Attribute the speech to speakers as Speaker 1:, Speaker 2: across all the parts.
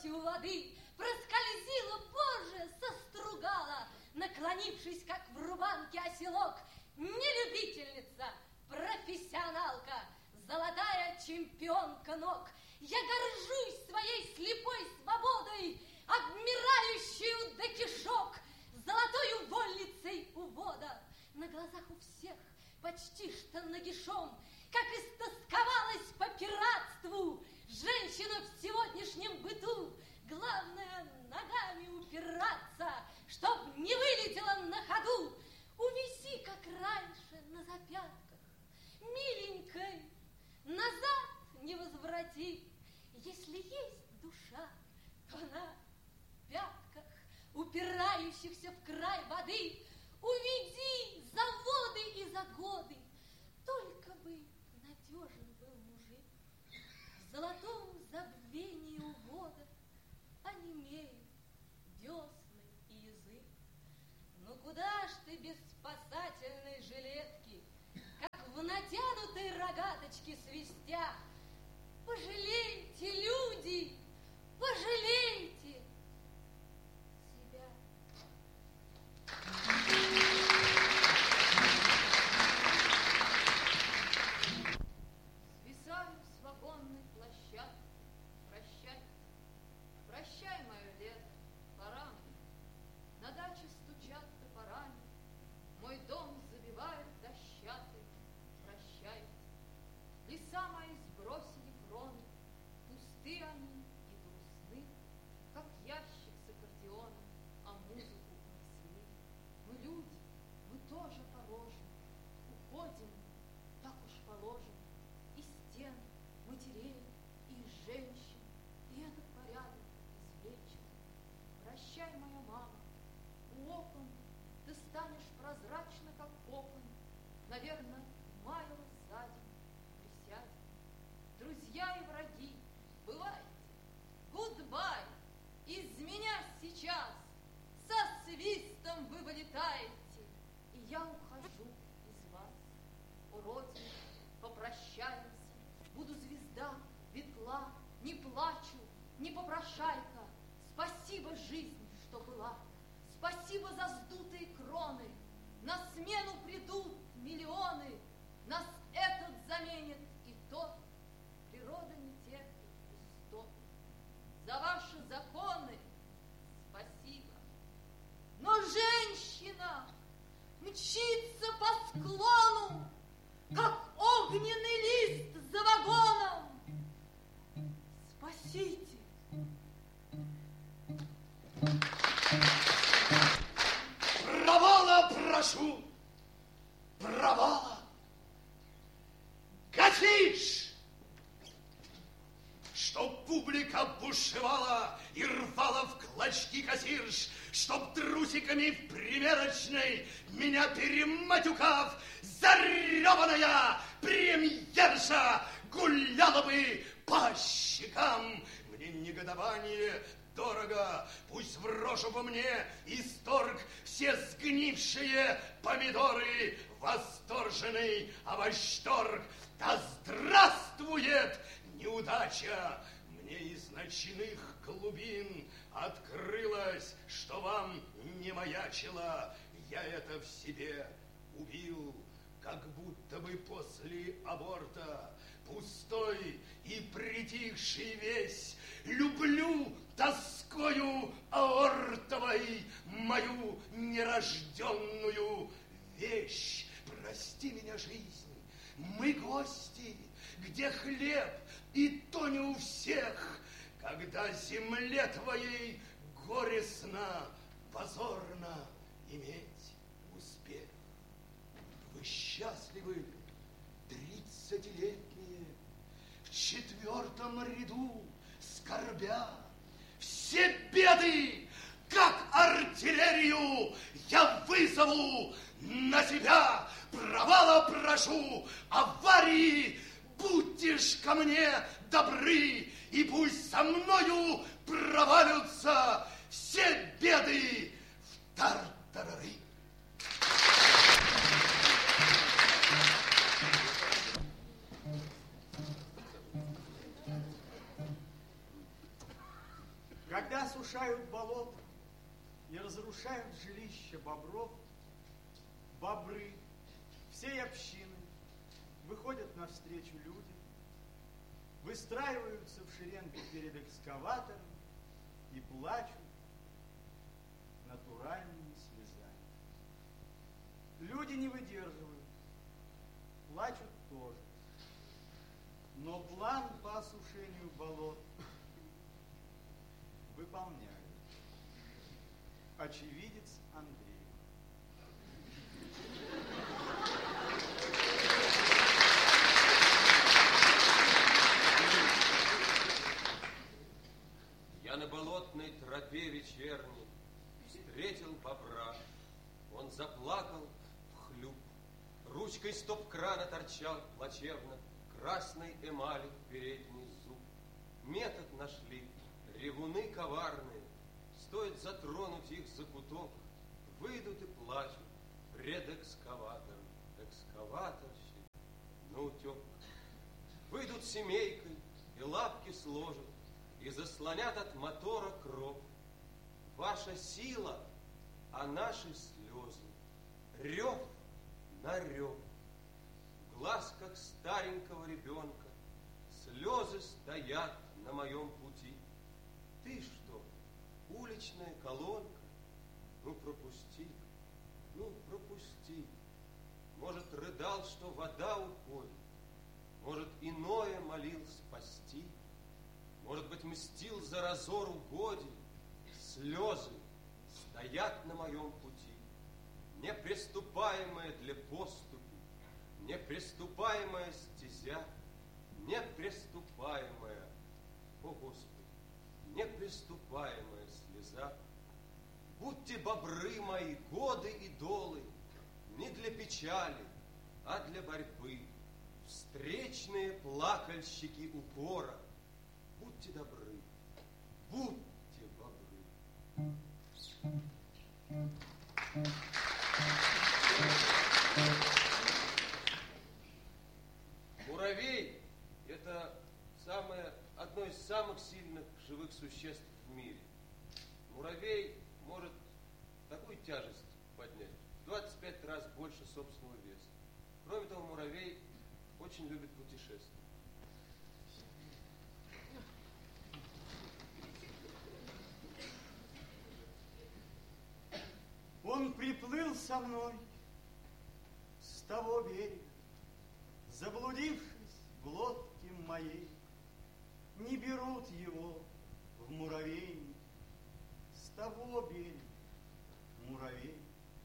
Speaker 1: полете у воды проскользила, Боже, состругала, наклонившись, как в рубанке оселок, не любительница, профессионалка, золотая чемпионка ног. Я горжусь своей слепой свободой, обмирающую до кишок, золотою вольницей у вода. На глазах у всех почти что нагишом, как истосковалась по пиратству женщина в сегодняшнем быту. Главное, ногами упираться, чтоб не вылетела на ходу. Увези, как раньше, на запятках, миленькой, назад не возврати. Если есть душа, то на пятках, упирающихся в край воды, уведи за воды и за годы. Только бы надежен был мужик. В золотом забвении у вода онемеют десны и язык. Ну куда ж ты без спасательной жилетки, как в натянутой рогаточке свистя? Пожалейте, люди, пожалейте себя.
Speaker 2: Свисаю с вагонной площадки. Прощай, прощай, мое лето, пора мне. На даче стучат топорами, мой дом забивают дощатой. Прощайте, леса мои сбросили кроны, пусты они и грустны, как ящик с аккордеоном, а музыку унесли. Мы люди, мы тоже порожим, уходим, так уж положим, и стен, матерей, и женщин, и этот порядок извлечен. Прощай, моя мама, у окон ты станешь прозрачно, как кокон, наверное, маялась сзади, присядь. Друзья и враги, бывайте, гудбай, из меня сейчас со свистом вы вылетаете, и я ухожу из вас. О, Родина, попрощаемся, буду звезда, ветла, не плачу, не попрошайка. Спасибо, жизнь, что была, спасибо за сдутые кроны. На смену придут миллионы, нас этот заменит и тот. Природа не терпит пустот. За ваши законы спасибо. Но женщина мчится по склону, как огненный лист за вагоном. Спасите.
Speaker 3: Провала прошу, провала. Катишь, чтоб публика бушевала и рвала в клочки кассирш, чтоб трусиками в примерочной меня перематюкав, зарёбаная премьерша гуляла бы по щекам. Мне негодование дорого, пусть врожу во мне исторг все сгнившие помидоры, восторженный овощторг. Да здравствует неудача! Мне из ночных глубин открылось, что вам не маячило. Я это в себе убил, как будто бы после аборта, пустой и притихший весь. Люблю тоскою аортовой мою нерожденную вещь. Прости меня, жизнь, мы гости, где хлеб, и то не у всех, когда земле твоей горестно, позорно иметь успех. Вы счастливы, 30-летние, в 4-м ряду, скорбя, все беды, как артиллерию, я вызову на себя. Провала прошу, аварии, будьте ж ко мне добры, и пусть со мною провалятся все беды в тартарары.
Speaker 4: болото и разрушают жилища бобров, бобры всей общины выходят навстречу людям, выстраиваются в шеренгу перед экскаватором и плачут натуральными слезами. Люди не выдерживают, плачут тоже. Но план по осушению болот выполняют. Очевидец Андрей.
Speaker 5: Я на болотной тропе вечерней встретил бобра. Он заплакал вхлюп. Ручкой стоп-крана торчал плачевно красной эмали передний зуб. Метод нашли, ревуны коварные. Стоит затронуть их за куток, выйдут и плачут пред экскаватором. Экскаваторщик на утек. Выйдут семейкой и лапки сложат, и заслонят от мотора кровь. Ваша сила, а наши слезы. Рев на рев. Глаз, как старенького ребенка, слезы стоят на моем пути. Ты что, уличная колонка? Ну, пропусти, ну, пропусти. Может, рыдал, что вода уходит, может, иное молил спасти, может быть, мстил за разор угодий. Слезы стоят на моем пути, неприступаемая для поступи, неприступаемая стезя, неприступаемая, о Господи, неприступаемая слеза. Будьте бобры мои, годы и долы, не для печали, а для борьбы. Встречные плакальщики упора, будьте добры, будьте бобры. Муравей – это одно из самых сильных живых существ в мире. Муравей может такую тяжесть поднять в 25 раз больше собственного веса. Кроме того, муравей очень любит путешествовать.
Speaker 4: Он приплыл со мной с того берега, заблудившись в лодке моей. Не берут его в муравейник с того берега, муравей.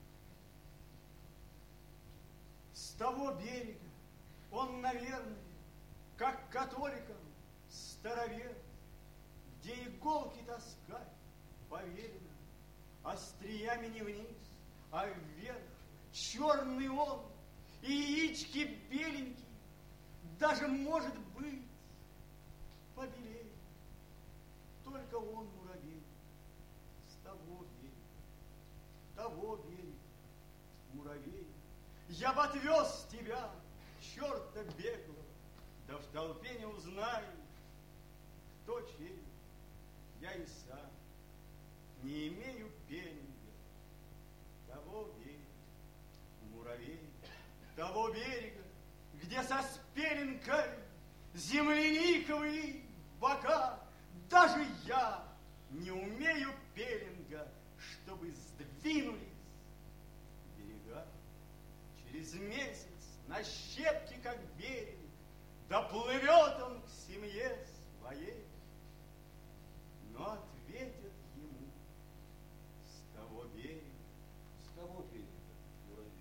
Speaker 4: С того берега он, наверное, как католикам старовер, где иголки таскать поверено, остриями не вниз, а вверх. Черный он и яички беленькие, даже, может быть, побелее. Только он, муравей, с того берега, муравей. Я бы отвез тебя, черта беглого, да в толпе не узнаю, кто чей. Я и сам не имею пенинга. Того берега, муравей, того берега, где со спеленкой земляниковые бока. Даже я не умею пеленга, чтобы сдвинулись берега. Через месяц на щепке, как берег, доплывет он к семье своей. Но ответят ему с того берега.
Speaker 5: С того берега, муравей.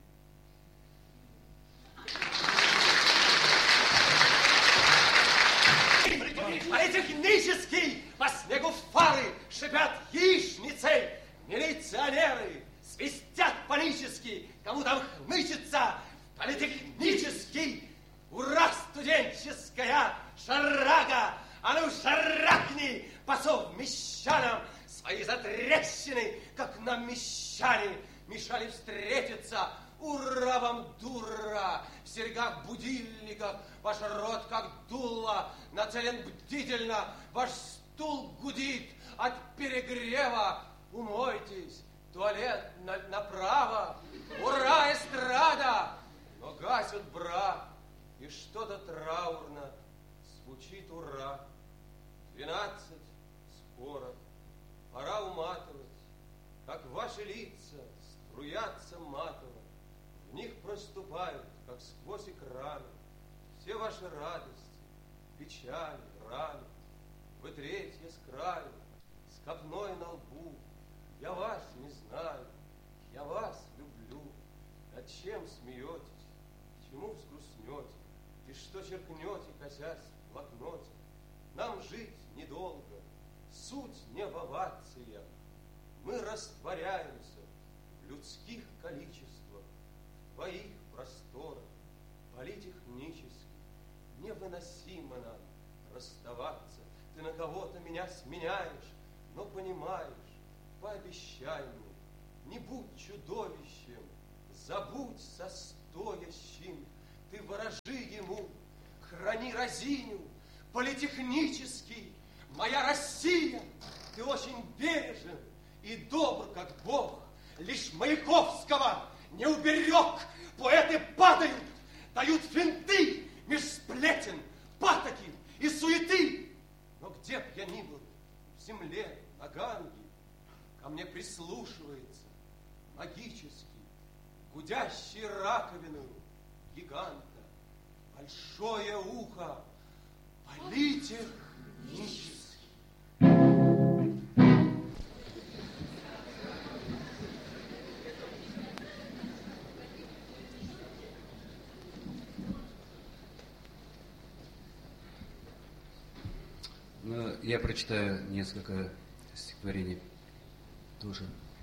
Speaker 5: Политехнический, по снегу фары шипят яичницей. Милиционеры свистят панически, кому там хнычется. Политехнический, ура, студенческая шарага, а ну шарахни по совмещанам свои затрещины, как нам мещане мешали встретиться. Ура вам, дура! В серьгах-будильниках ваш рот, как дуло, нацелен бдительно, ваш стул гудит, от перегрева. Умойтесь, туалет направо. Ура, эстрада! Но гасят бра, и что-то траурно звучит ура. 12 скоро, пора уматывать, как ваши лица струятся матово. В них проступают, как сквозь экраны, все ваши радости, печали, раны. Вы третья с краю, с копной на лбу. Я вас не знаю, я вас люблю. Над чем смеетесь, чему взгрустнете, и что черкнете, косясь в блокноте? Нам жить недолго, суть не в овациях. Мы растворяемся в людских количествах, в твоих просторах, политехнических. Невыносимо нам расставаться. Ты на кого-то меня сменяешь, но понимаешь, пообещай мне, не будь чудовищем, забудь состоящим. Ты ворожи ему, храни разиню, политехнический, моя Россия. Ты очень бережен и добр, как Бог. Лишь Маяковского не уберег. Поэты падают, дают финты меж сплетен, патоки и суеты. Но где б я ни был, в земле, на ганге, ко мне прислушивается магический, гудящий раковину гиганта, большое ухо, политехнический.
Speaker 6: Ну, я прочитаю несколько стихотворений тоже.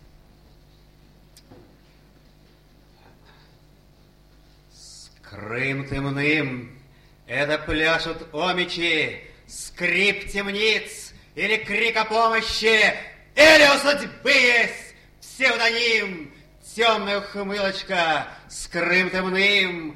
Speaker 6: С крым темным это пляшут омичи, скрип темниц или крик о помощи, или у судьбы есть псевдоним, темная ухмылочка, с крым темным,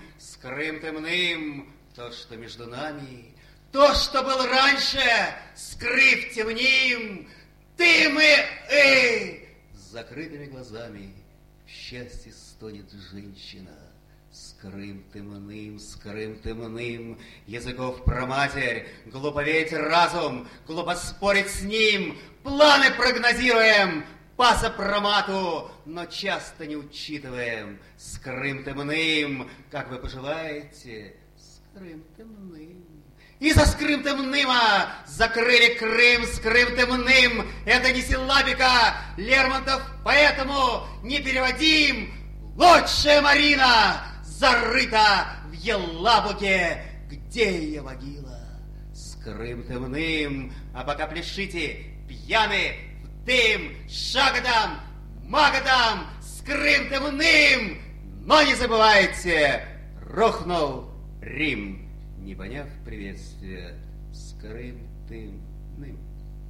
Speaker 6: то, что между нами, то, что был раньше, скрыв темним, ты, мы, с закрытыми глазами в счастье стонет женщина. Скрым темным, языков проматерь, глупо верить разум, глупо спорить с ним, планы прогнозируем, по сопромату, но часто не учитываем. Скрым темным, как вы пожелаете, скрым темным. И за скрым темныма закрыли Крым с крым темным. Это не силлабика, Лермонтов, поэтому не переводим. Лучшая Марина зарыта в Елабуге, где ее могила. С крым темным, а пока пляшите, пьяны в дым, шагодам, магодам, с крым темным. Но не забывайте, рухнул Рим, не поняв приветствия, с крым темным.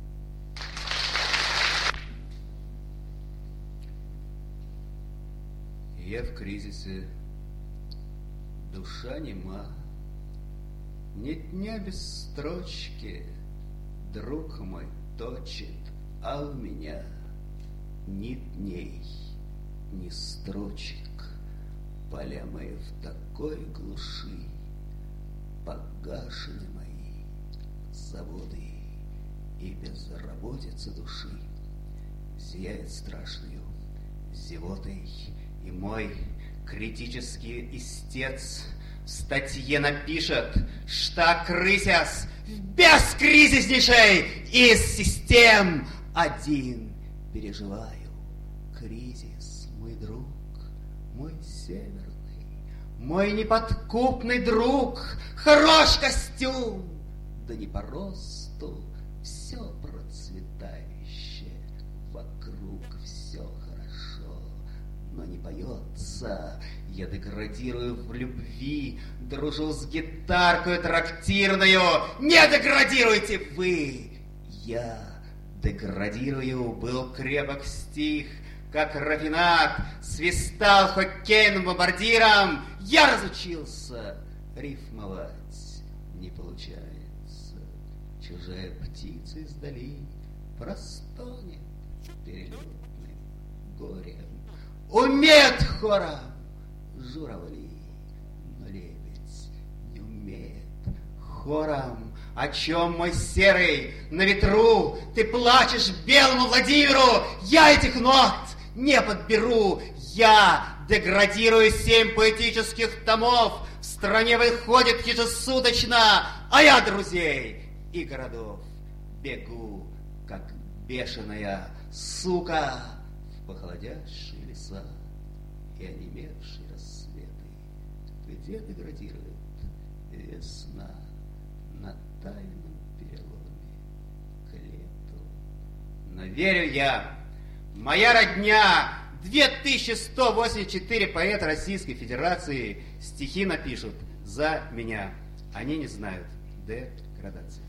Speaker 6: Я в кризисе, душа нема, ни дня без строчки, друг мой точит, а у меня ни дней, ни строчек. Поля мои в такой глуши, погашены мои заводы, и безработица души зияет страшную зевотой, и мой критический истец в статье напишет, что крысясь в бескризиснейшей из систем один переживаю кризис, мой друг, мой северный, мой неподкупный друг. Хорош костюм, да не по росту, все процветающее, вокруг все хорошо, но не поется. Я деградирую в любви, дружу с гитаркой трактирную. Не деградируйте вы! Я деградирую, был крепок стих, как рафинат, свистал хоккейным бомбардиром. Я разучился рифмовать, не получается. Чужая птица издали простонет перелетным горем. Умеет хором журавли, но лебедь не умеет хором. О чем, мой серый, на ветру ты плачешь белому Владимиру? Я этих нот не подберу. Я деградирую 7 поэтических томов. В стране выходит ежесуточно, а я друзей и городов бегу, как бешеная сука, в похолодящие леса и онемевшие рассветы, где деградирует весна на тайном переломе к лету. Но верю я, моя родня, 2184 поэта Российской Федерации стихи напишут за меня. Они не знают деградации.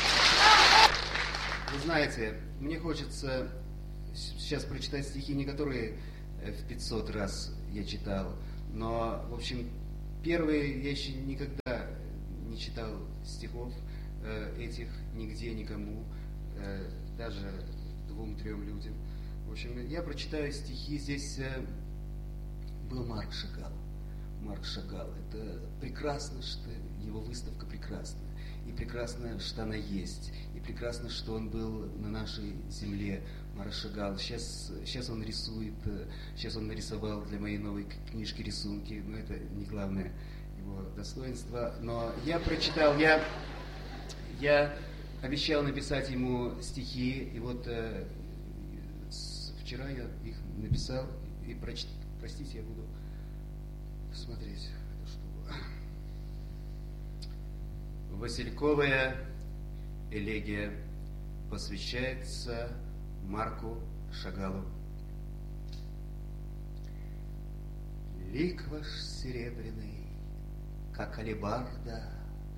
Speaker 6: Вы знаете, мне хочется сейчас прочитать стихи, не которые в 500 раз я читал, но, в общем, первые я еще никогда не читал стихов этих нигде никому, даже 2-3 людям. В общем, я прочитаю стихи. Здесь был Марк Шагал. Марк Шагал. Это прекрасно, что его выставка прекрасна. И прекрасно, что она есть. И прекрасно, что он был на нашей земле, Марк Шагал. Сейчас он рисует, сейчас он нарисовал для моей новой книжки рисунки. Но это не главное его достоинство. Но я прочитал, я обещал написать ему стихи. И вот вчера я их написал. И простите, я буду смотреть эту штуку. Васильковая элегия посвящается Марку Шагалу. Лик ваш серебряный, как алебарда,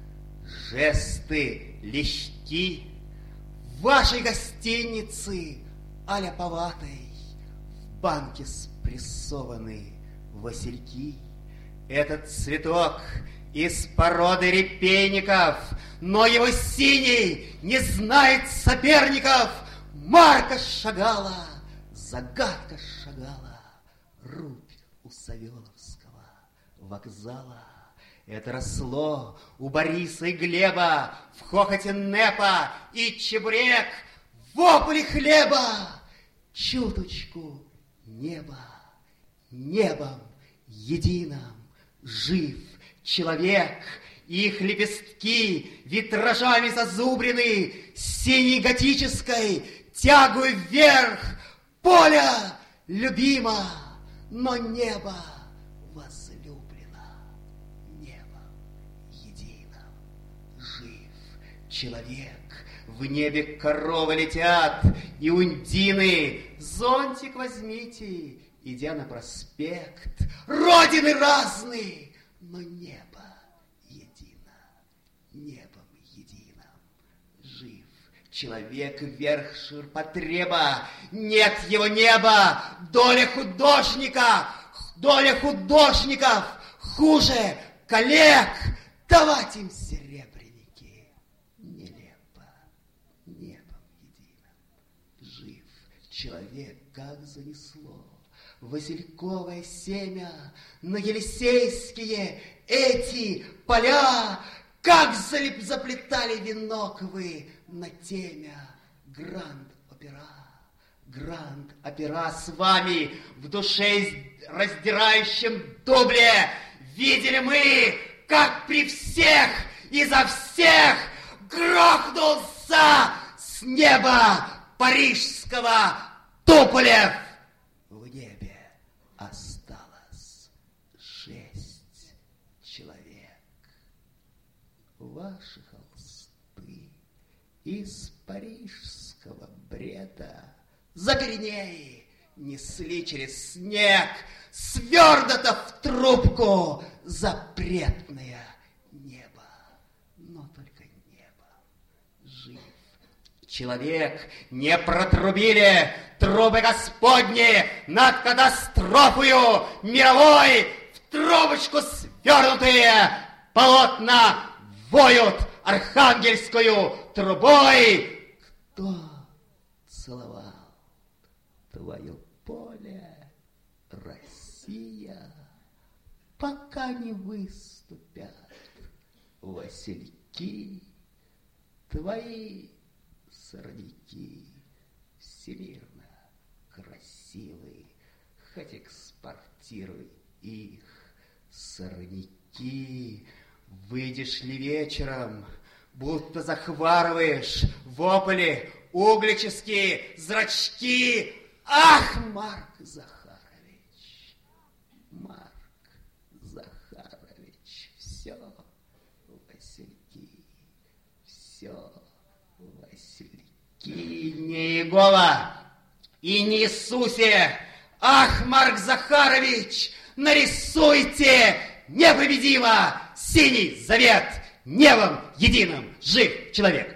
Speaker 6: жесты легки, в вашей гостинице аляповатой, в банке спрессованы васильки. Этот цветок из породы репейников, но его синий не знает соперников. Марка Шагала, загадка Шагала, рубь у Савеловского вокзала. Это росло у Бориса и Глеба, в хохоте Непа и чебурек, в вопле хлеба, чуточку неба, небом единым жив человек. Их лепестки витражами зазубрены, синей готической тягой вверх. Поле любимо, но небо возлюблено. Небом единым жив человек. В небе коровы летят и ундины. Зонтик возьмите, идя на проспект. Родины разные, но небо едино, небом единым жив человек. Вверх ширпотреба, нет его неба. Доля художников хуже коллег. Давать им серебряники нелепо. Небом единым жив человек. Как занесло васильковое семя на Елисейские эти поля, как заплетали венок вы на темя. Гранд-опера с вами в душе раздирающем дубле. Видели мы, как при всех изо всех грохнулся с неба парижского Туполев. В небе осталось 6 человек. Ваши холсты из парижского бреда за Пиренеи несли через снег, свернуто в трубку запретное небо. Но только небо жив человек. Не протрубили трубы Господни над катастрофою мировой. В трубочку свернутые полотна воют архангельскую трубой. Кто целовал твое поле, Россия, пока не выступят васильки, твои сорняки всемирно красивые, хоть экспортируй их, сорняки. Выйдешь ли вечером, будто захварываешь вопль углические зрачки. Ах, Марк Захарович, все васильки, все васильки. Не Иегова и не Иисусе. Ах, Марк Захарович, нарисуйте непобедимо синий завет, небом единым жив человек.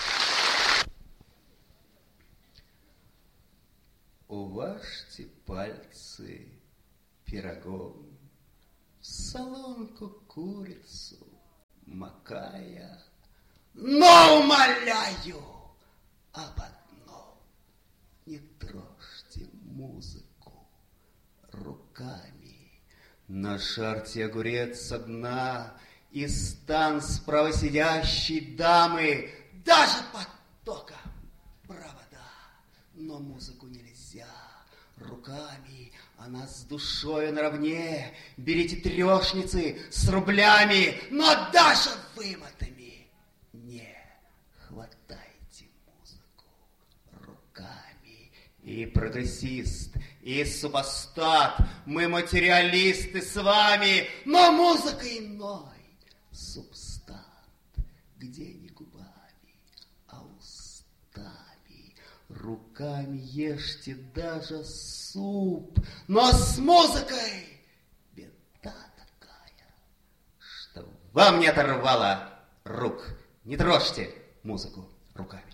Speaker 6: Уважьте пальцы пирогом, в солонку курицу макая, но умоляю об одном: не трожьте музыку руками. Нашарьте огурец со дна и стан справа сидящей дамы, даже под током провода, но музыку нельзя руками, она с душою наравне. Берите трешницы с рублями, но даже вымытыми не хватайте музыку руками. И прогрессист, и супостат, мы материалисты с вами, но музыка иной субстант, где не губами, а устами. Руками ешьте даже суп, но с музыкой беда такая, что вам не оторвало рук. Не трожьте музыку руками.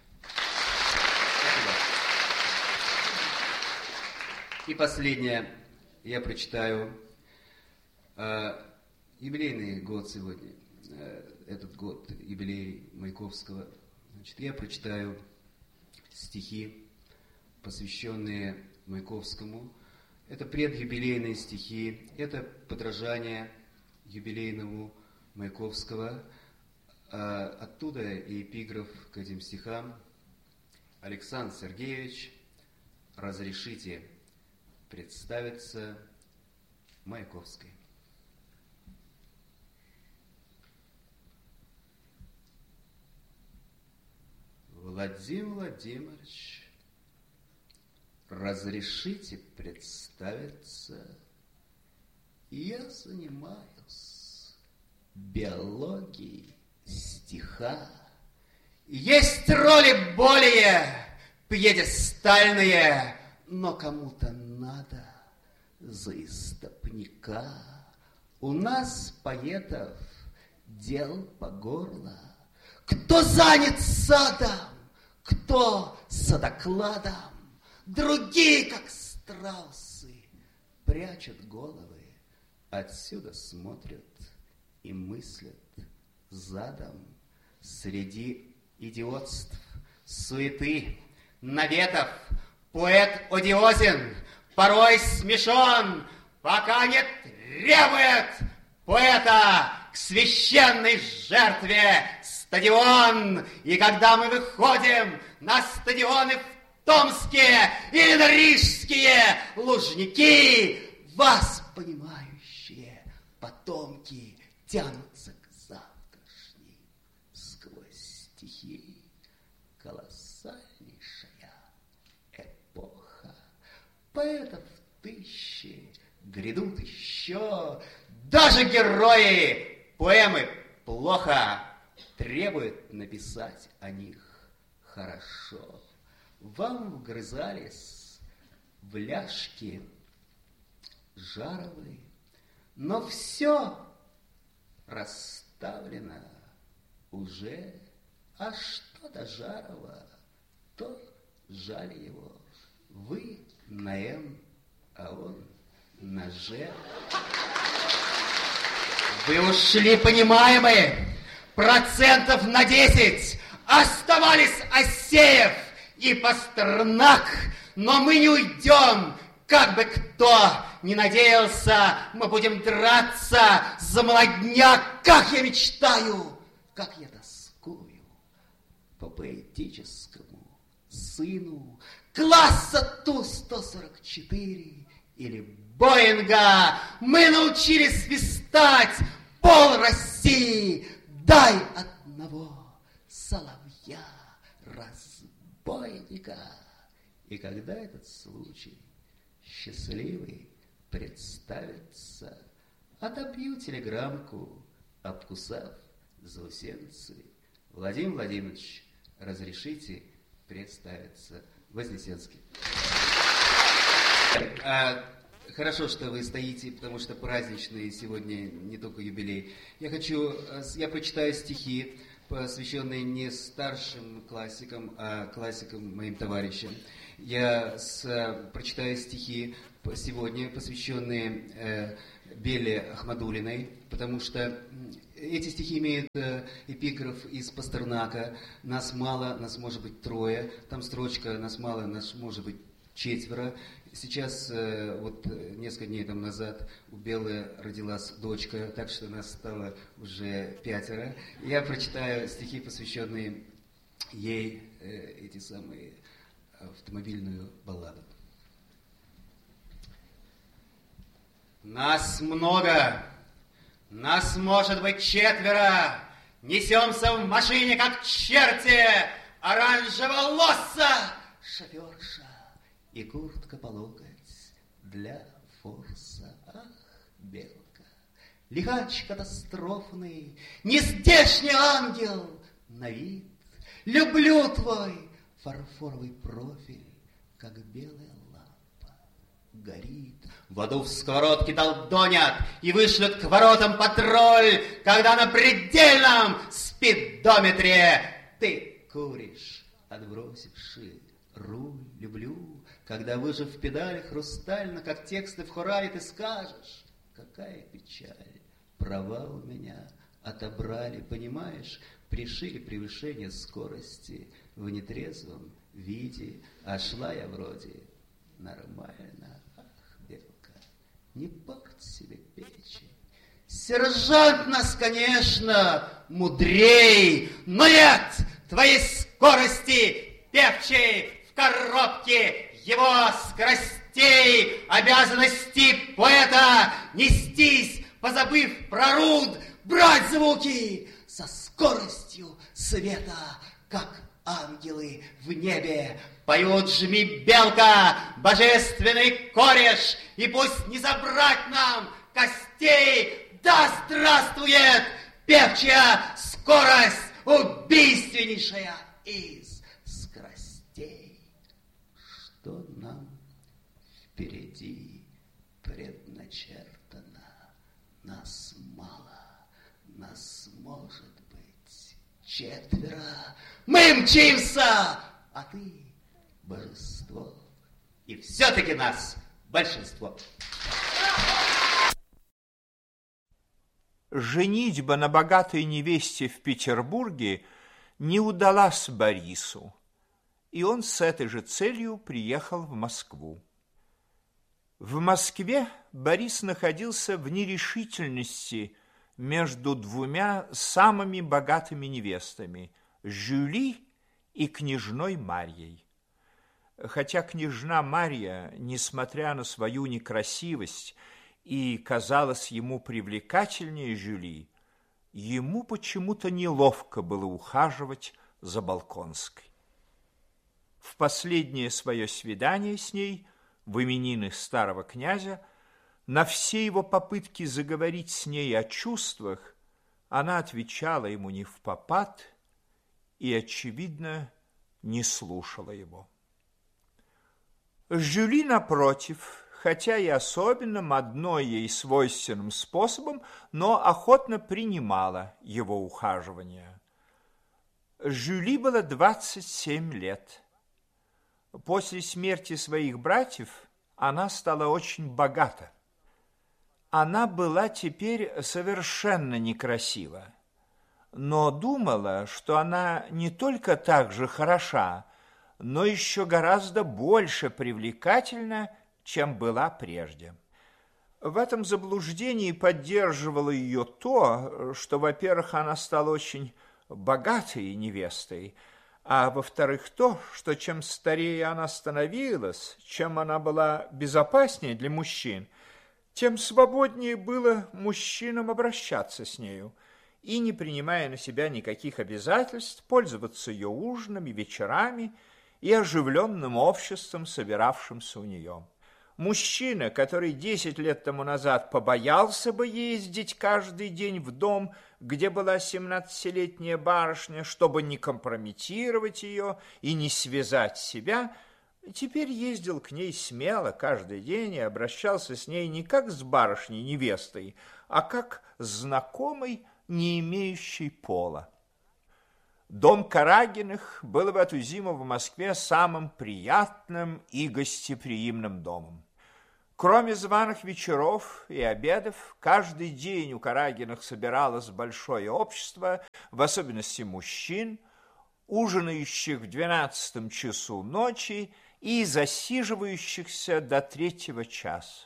Speaker 6: И последнее я прочитаю. Юбилейный год сегодня, этот год, юбилей Маяковского. Значит, я прочитаю стихи, посвященные Маяковскому. Это предюбилейные стихи, это подражание юбилейному Маяковского. Оттуда и эпиграф к этим стихам. Александр Сергеевич, разрешите представиться Маяковской. Владимир Владимирович, разрешите представиться. Я занимаюсь биологией стиха. Есть роли более пьедестальные, но кому-то надо за истопника. У нас, поэтов, дел по горло. Кто занят садом, кто садокладом, другие, как страусы, прячут головы, отсюда смотрят и мыслят задом. Среди идиотств, суеты, наветов поэт одиозен, порой смешон, пока не требует поэта к священной жертве стадион. И когда мы выходим на стадионы в Томске или на рижские Лужники, вас понимающие потомки тянутся к завтрашним сквозь стихи. Колоссальнейшая эпоха. Поэтов тысячи, грядут еще. Даже герои поэмы плохо требуют написать о них хорошо. Вам вгрызались в ляжки Жаровы, но все расставлено уже. А что до Жарова, то жаль его. Вы на М, а он на Ж. Вы ушли, понимаемые, процентов на 10. Оставались Асеев и Пастернак, но мы не уйдем, как бы кто ни надеялся, мы будем драться за молодняк, как я мечтаю, как я тоскую по поэтическому сыну класса Ту-144 или Боинга. Мы научились свистать пол России. Дай одного соловья разбойника. И когда этот случай счастливый представится, отобью телеграммку, обкусав заусенцы. Владимир Владимирович, разрешите представиться? Вознесенский. Хорошо, что вы стоите, потому что праздничный сегодня не только юбилей. Я прочитаю стихи, посвященные не старшим классикам, а классикам моим товарищам. Я прочитаю стихи сегодня, посвященные Белле Ахмадуллиной, потому что эти стихи имеют эпиграф из Пастернака. Нас мало, нас может быть трое. Там строчка «Нас мало, нас может быть четверо». Сейчас, вот несколько дней тому назад, у Беллы родилась дочка, так что нас стало уже 5. Я прочитаю стихи, посвященные ей, эти самые автомобильную балладу. Нас много, нас может быть 4, несемся в машине, как черти, оранжево-лоса, шоферша и куртка по локоть для форса. Ах, белка, лихач катастрофный, нездешний ангел на вид. Люблю твой фарфоровый профиль, как белая лампа горит. Воду в сковородке долдонят и вышлют к воротам патруль, когда на предельном спидометре ты куришь, отбросивши руль. Люблю, когда, выжав педали хрустально, как тексты в хораре, ты скажешь: какая печаль, права у меня отобрали, понимаешь, пришили превышение скорости в нетрезвом виде, а шла я вроде нормально. Ах, белка, не порть себе печень. Сержант нас, конечно, мудрей, но нет твоей скорости, певчей в коробке его скоростей, обязанности поэта нестись, позабыв про руд, брать звуки со скоростью света, как ангелы в небе. Поют: жми, белка, божественный кореш, и пусть не забрать нам костей. Да здравствует певчая скорость, убийственнейшая из скоростей. Что нам впереди предначертано? Нас мало, нас может быть 4. Мы мчимся, а ты божество. И все-таки нас большинство.
Speaker 7: Женитьба на богатой невесте в Петербурге не удалась Борису, и он с этой же целью приехал в Москву. В Москве Борис находился в нерешительности между 2 самыми богатыми невестами – Жюли и княжной Марьей. Хотя княжна Марья, несмотря на свою некрасивость, и казалась ему привлекательнее Жюли, ему почему-то неловко было ухаживать за Болконской. В последнее свое свидание с ней, в именины старого князя, на все его попытки заговорить с ней о чувствах, она отвечала ему невпопад и, очевидно, не слушала его. Жюли, напротив, хотя и особенным, одной ей свойственным способом, но охотно принимала его ухаживание. Жюли было 27 лет. После смерти своих братьев она стала очень богата. Она была теперь совершенно некрасива, но думала, что она не только так же хороша, но еще гораздо больше привлекательна, чем была прежде. В этом заблуждении поддерживало ее то, что, во-первых, она стала очень богатой невестой, а во-вторых, то, что чем старее она становилась, чем она была безопаснее для мужчин, тем свободнее было мужчинам обращаться с нею и, не принимая на себя никаких обязательств, пользоваться ее ужинами, вечерами и оживленным обществом, собиравшимся у нее. Мужчина, который 10 лет тому назад побоялся бы ездить каждый день в дом, где была 17-летняя барышня, чтобы не компрометировать ее и не связать себя, теперь ездил к ней смело каждый день и обращался с ней не как с барышней-невестой, а как с знакомой, не имеющей пола. Дом Карагиных был в эту зиму в Москве самым приятным и гостеприимным домом. Кроме званых вечеров и обедов, каждый день у Карагиных собиралось большое общество, в особенности мужчин, ужинающих в 12 часу ночи и засиживающихся до 3 часа.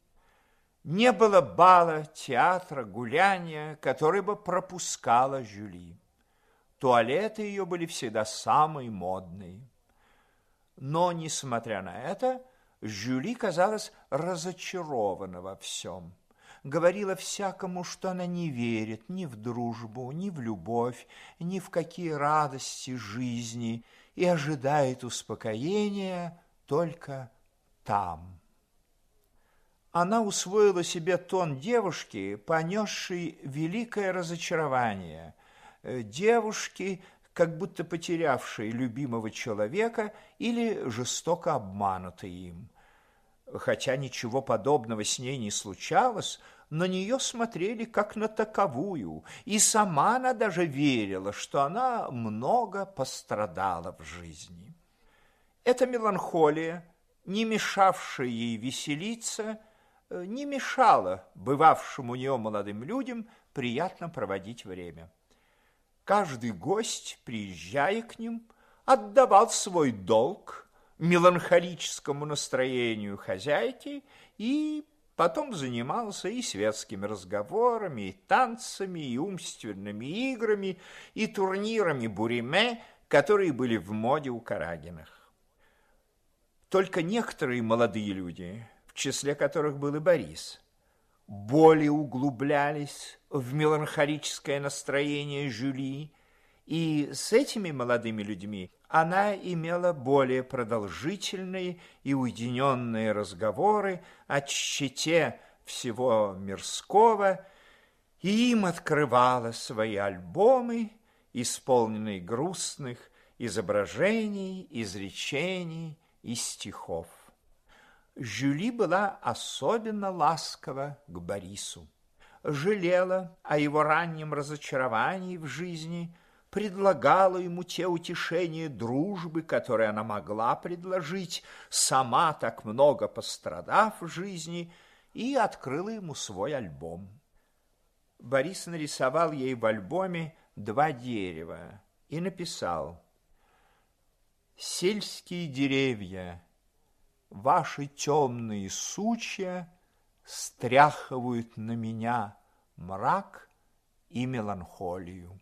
Speaker 7: Не было бала, театра, гуляния, который бы пропускала Жюли. Туалеты ее были всегда самые модные. Но, несмотря на это, Жюли казалась разочарована во всем. Говорила всякому, что она не верит ни в дружбу, ни в любовь, ни в какие радости жизни и ожидает успокоения только там. Она усвоила себе тон девушки, понесшей великое разочарование, девушки, как будто потерявшей любимого человека или жестоко обманутой им. Хотя ничего подобного с ней не случалось, на нее смотрели как на таковую, и сама она даже верила, что она много пострадала в жизни. Эта меланхолия, не мешавшая ей веселиться, не мешала бывавшим у нее молодым людям приятно проводить время. Каждый гость, приезжая к ним, отдавал свой долг меланхолическому настроению хозяйки и потом занимался и светскими разговорами, и танцами, и умственными играми, и турнирами буриме, которые были в моде у Карагиных. Только некоторые молодые люди, в числе которых был и Борис, более углублялись в меланхолическое настроение Жюли, и с этими молодыми людьми она имела более продолжительные и уединенные разговоры о тщете всего мирского, и им открывала свои альбомы, исполненные грустных изображений, изречений и стихов. Жюли была особенно ласкова к Борису, жалела о его раннем разочаровании в жизни, предлагала ему те утешения дружбы, которые она могла предложить, сама так много пострадав в жизни, и открыла ему свой альбом. Борис нарисовал ей в альбоме 2 дерева и написал: «Сельские деревья, ваши темные сучья стряхивают на меня мрак и меланхолию».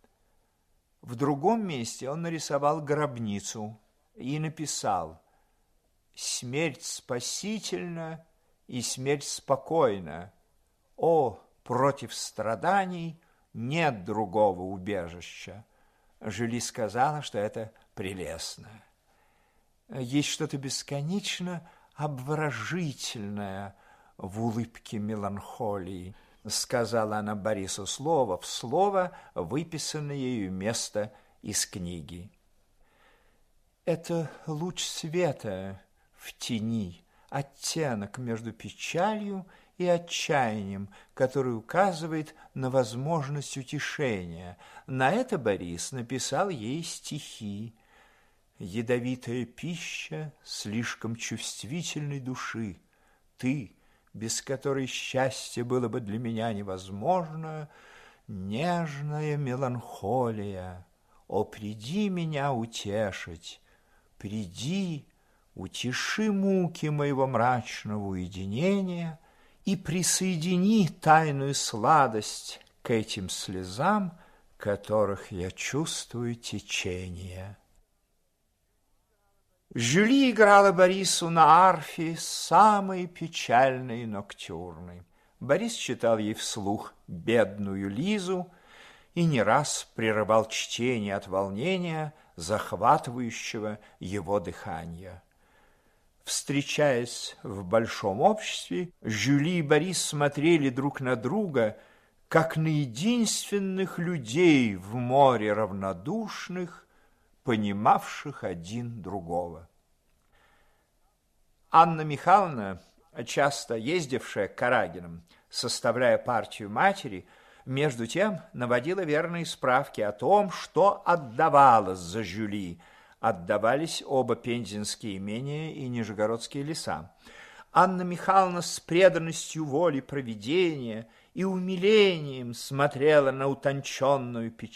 Speaker 7: В другом месте он нарисовал гробницу и написал: «Смерть спасительна и смерть спокойна. О, против страданий нет другого убежища». Жюли сказала, что это прелестно. Есть что-то бесконечно обворожительное в улыбке меланхолии, сказала она Борису слово в слово, выписанное ею место из книги. Это луч света в тени, оттенок между печалью и отчаянием, который указывает на возможность утешения. На это Борис написал ей стихи. «Ядовитая пища слишком чувствительной души, ты, без которой счастье было бы для меня невозможно, нежная меланхолия, о, приди меня утешить, приди, утеши муки моего мрачного уединения и присоедини тайную сладость к этим слезам, которых я чувствую течение. Жюли играла Борису на арфе самые печальные ноктюрны. Борис читал ей вслух «Бедную Лизу» и не раз прерывал чтение от волнения, захватывающего его дыхание. Встречаясь в большом обществе, Жюли и Борис смотрели друг на друга, как на единственных людей в море равнодушных, понимавших один другого. Анна Михайловна, часто ездившая к Карагиным, составляя партию матери, между тем наводила верные справки о том, что отдавалось за Жюли. Отдавались оба пензенские имения и нижегородские леса. Анна Михайловна с преданностью воли провидения и умилением смотрела на утонченную печать